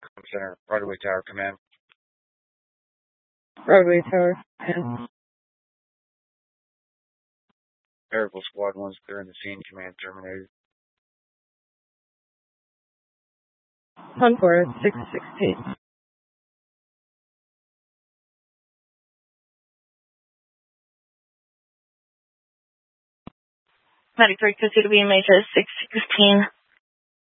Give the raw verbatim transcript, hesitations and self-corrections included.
Center, Broadway Tower, command. Broadway Tower, command. Miracle Squad one's clearing the scene, command terminated. one four six sixteen. Medic three, proceed to be major six sixteen.